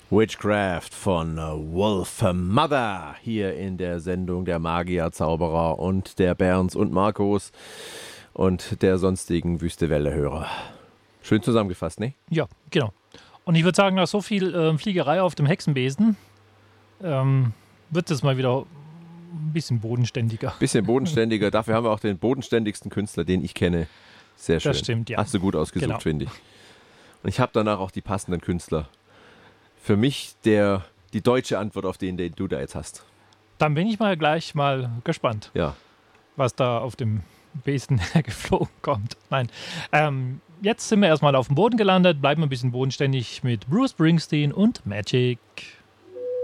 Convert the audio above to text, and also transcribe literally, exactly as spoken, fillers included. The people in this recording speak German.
Witchcraft von Wolf Mother hier in der Sendung der Magier, Zauberer und der Bernds und Marcos und der sonstigen Wüstewelle-Hörer. Schön zusammengefasst, ne? Ja, genau. Und ich würde sagen, nach so viel äh, Fliegerei auf dem Hexenbesen ähm, wird es mal wieder ein bisschen bodenständiger. Bisschen bodenständiger. Dafür haben wir auch den bodenständigsten Künstler, den ich kenne. Sehr schön. Das stimmt, ja. Hast du gut ausgesucht, Genau. finde ich. Und ich habe danach auch die passenden Künstler. Für mich der, die deutsche Antwort auf den, den du da jetzt hast. Dann bin ich mal gleich mal gespannt, Ja. was da auf dem Besen geflogen kommt. Nein. Ähm, jetzt sind wir erstmal auf dem Boden gelandet, bleiben ein bisschen bodenständig mit Bruce Springsteen und Magic.